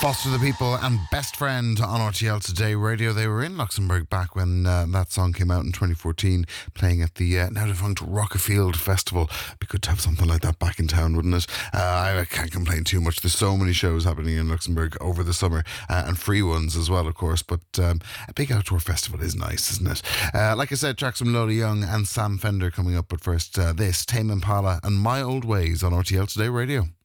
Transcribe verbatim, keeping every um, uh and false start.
Foster the People and Best Friend on R T L Today Radio. They were in Luxembourg back when uh, that song came out in twenty fourteen, playing at the uh, now defunct Rockafield Festival. Be good to have something like that back in town, wouldn't it? Uh, I can't complain too much. There's so many shows happening in Luxembourg over the summer, uh, and free ones as well, of course. But um, a big outdoor festival is nice, isn't it? Uh, like I said, tracks from Lola Young and Sam Fender coming up. But first, uh, this, Tame Impala and My Old Ways on R T L Today Radio.